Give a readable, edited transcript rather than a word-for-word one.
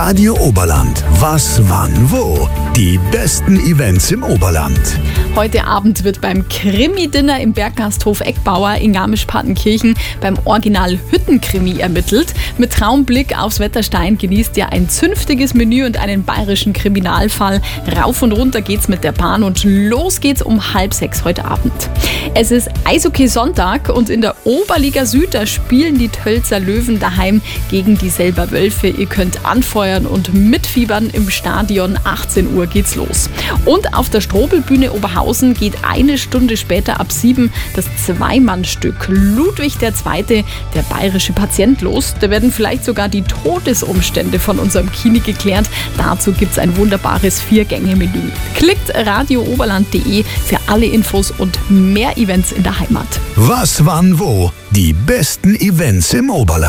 Radio Oberland. Was, wann, wo? Die besten Events im Oberland. Heute Abend wird beim Krimi-Dinner im Berggasthof Eckbauer in Garmisch-Partenkirchen beim Original Hüttenkrimi ermittelt. Mit Traumblick aufs Wetterstein genießt ihr ein zünftiges Menü und einen bayerischen Kriminalfall. Rauf und runter geht's mit der Bahn und los geht's um 5:30 heute Abend. Es ist Eishockey-Sonntag und in der Oberliga Süd, da spielen die Tölzer Löwen daheim gegen die Selber Wölfe. Ihr könnt anfeuern und mitfiebern im Stadion. 18 Uhr geht's los. Und auf der Strobelbühne Oberhausen geht eine Stunde später ab 7 das Zweimannstück Ludwig II., der bayerische Patient, los. Da werden vielleicht sogar die Todesumstände von unserem Kini geklärt. Dazu gibt's ein wunderbares 4-Gänge-Menü. Klickt radiooberland.de für alle Infos und mehr Events in der Heimat. Was, wann, wo? Die besten Events im Oberland.